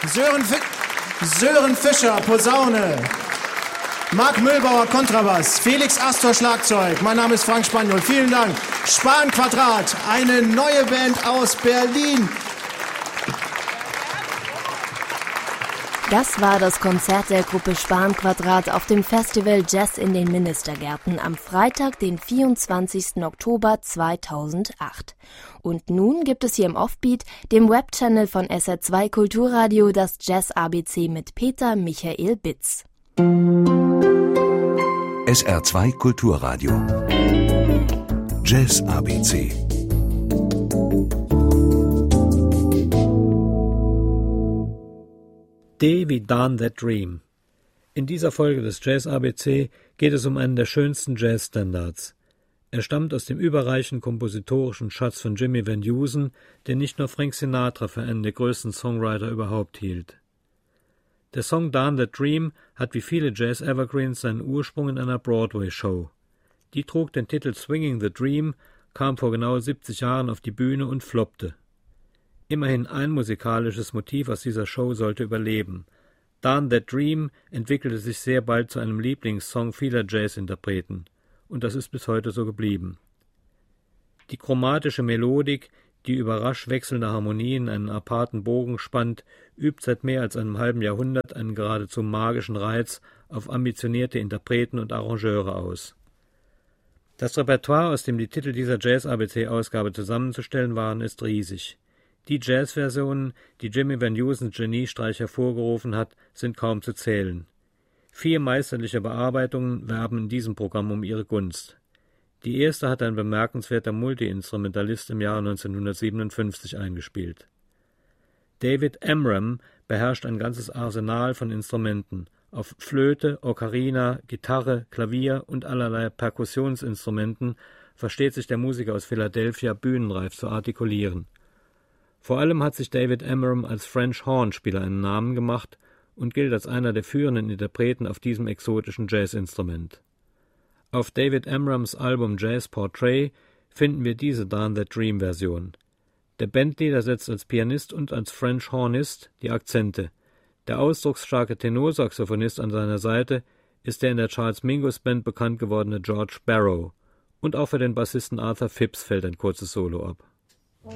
Sören Fischer, Posaune. Marc Müllbauer, Kontrabass. Felix Astor, Schlagzeug. Mein Name ist Frank Spaniol. Vielen Dank. Spanquadrat, eine neue Band aus Berlin. Das war das Konzert der Gruppe Spanquadrat auf dem Festival Jazz in den Ministergärten am Freitag, den 24. Oktober 2008. Und nun gibt es hier im Offbeat, dem Webchannel von SR2 Kulturradio, das Jazz ABC mit Peter Michael Bitz. SR2 Kulturradio. Jazz ABC. D wie Darn That Dream. In dieser Folge des Jazz ABC geht es um einen der schönsten Jazzstandards. Er stammt aus dem überreichen kompositorischen Schatz von Jimmy Van Heusen, den nicht nur Frank Sinatra für einen der größten Songwriter überhaupt hielt. Der Song Darn That Dream hat wie viele Jazz-Evergreens seinen Ursprung in einer Broadway-Show. Die trug den Titel Swinging the Dream, kam vor genau 70 Jahren auf die Bühne und floppte. Immerhin ein musikalisches Motiv aus dieser Show sollte überleben. Darn That Dream entwickelte sich sehr bald zu einem Lieblingssong vieler Jazzinterpreten. Und das ist bis heute so geblieben. Die chromatische Melodik, die über rasch wechselnde Harmonien einen aparten Bogen spannt, übt seit mehr als einem halben Jahrhundert einen geradezu magischen Reiz auf ambitionierte Interpreten und Arrangeure aus. Das Repertoire, aus dem die Titel dieser Jazz-ABC-Ausgabe zusammenzustellen waren, ist riesig. Die Jazzversionen, die Jimmy Van Heusens Geniestreich hervorgerufen hat, sind kaum zu zählen. 4 meisterliche Bearbeitungen werben in diesem Programm um ihre Gunst. Die erste hat ein bemerkenswerter Multi-Instrumentalist im Jahre 1957 eingespielt. David Amram beherrscht ein ganzes Arsenal von Instrumenten. Auf Flöte, Ocarina, Gitarre, Klavier und allerlei Perkussionsinstrumenten versteht sich der Musiker aus Philadelphia bühnenreif zu artikulieren. Vor allem hat sich David Amram als French Horn-Spieler einen Namen gemacht und gilt als einer der führenden Interpreten auf diesem exotischen Jazzinstrument. Auf David Amrams Album Jazz Portrait finden wir diese Darn That Dream Version. Der Bandleader setzt als Pianist und als French Hornist die Akzente. Der ausdrucksstarke Tenorsaxophonist an seiner Seite ist der in der Charles Mingus Band bekannt gewordene George Barrow. Und auch für den Bassisten Arthur Phipps fällt ein kurzes Solo ab.